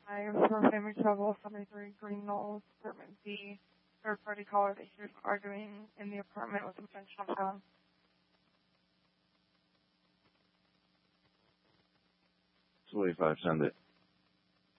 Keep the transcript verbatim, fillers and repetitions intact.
I was from Family Travel seventy-three Green Knolls, Apartment D. Third party caller that he was arguing in the apartment with intentional violence. two eighty-five, send it.